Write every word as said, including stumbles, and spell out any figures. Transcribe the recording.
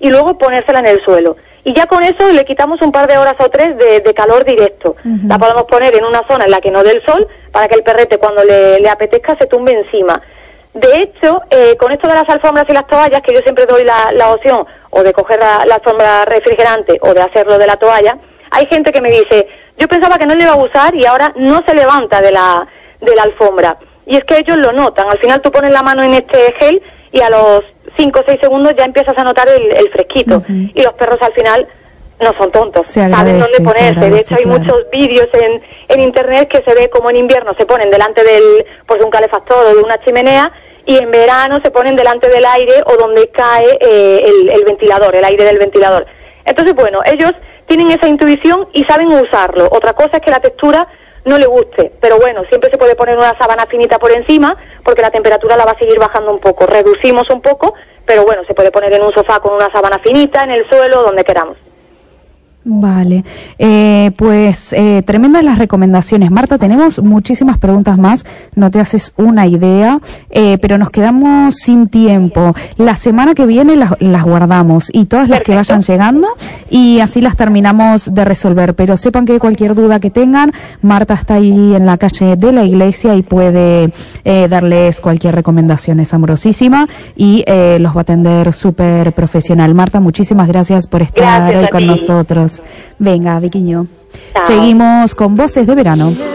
y luego ponérsela en el suelo. Y ya con eso le quitamos un par de horas o tres de, de calor directo. Uh-huh. La podemos poner en una zona en la que no dé el sol, para que el perrete cuando le, le apetezca se tumbe encima. De hecho, eh, con esto de las alfombras y las toallas, que yo siempre doy la, la opción o de coger la, la alfombra refrigerante o de hacerlo de la toalla, hay gente que me dice, yo pensaba que no le iba a usar y ahora no se levanta de la, de la alfombra. Y es que ellos lo notan. Al final tú pones la mano en este gel y a los cinco o seis segundos ya empiezas a notar el, el fresquito. Uh-huh. Y los perros al final no son tontos, saben dónde ponerse. De hecho hay claro. muchos vídeos en, en internet que se ve como en invierno se ponen delante del, pues, de un calefactor o de una chimenea, y en verano se ponen delante del aire o donde cae eh, el, el ventilador, el aire del ventilador. Entonces, bueno, ellos tienen esa intuición y saben usarlo. Otra cosa es que la textura no le guste, pero bueno, siempre se puede poner una sábana finita por encima, porque la temperatura la va a seguir bajando un poco. Reducimos un poco, pero bueno, se puede poner en un sofá con una sábana finita, en el suelo, donde queramos. Vale, eh, pues eh, tremendas las recomendaciones. Marta, tenemos muchísimas preguntas más, no te haces una idea, eh, pero nos quedamos sin tiempo. La semana que viene las, las guardamos y todas las Perfecto. Que vayan llegando y así las terminamos de resolver, pero sepan que cualquier duda que tengan, Marta está ahí en la calle de la iglesia y puede eh, darles cualquier recomendación, es amorosísima y eh, los va a atender súper profesional. Marta, muchísimas gracias por estar gracias hoy con ti. nosotros. Venga, Viquiño. Chao. Seguimos con Voces de Verano.